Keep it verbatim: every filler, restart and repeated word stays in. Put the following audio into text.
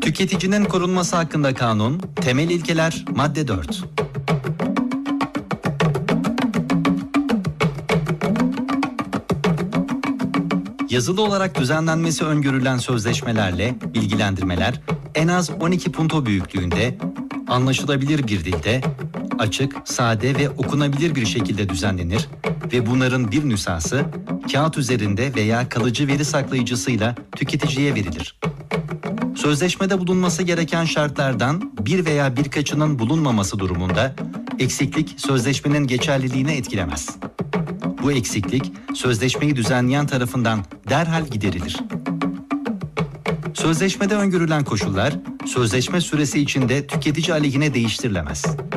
Tüketicinin korunması hakkında kanun, temel ilkeler, madde dört. Yazılı olarak düzenlenmesi öngörülen sözleşmelerle bilgilendirmeler en az on iki punto büyüklüğünde, anlaşılabilir bir dilde, açık, sade ve okunabilir bir şekilde düzenlenir ve bunların bir nüshası kağıt üzerinde veya kalıcı veri saklayıcısıyla tüketiciye verilir. Sözleşmede bulunması gereken şartlardan bir veya birkaçının bulunmaması durumunda eksiklik sözleşmenin geçerliliğini etkilemez. Bu eksiklik sözleşmeyi düzenleyen tarafından derhal giderilir. Sözleşmede öngörülen koşullar sözleşme süresi içinde tüketici aleyhine değiştirilemez.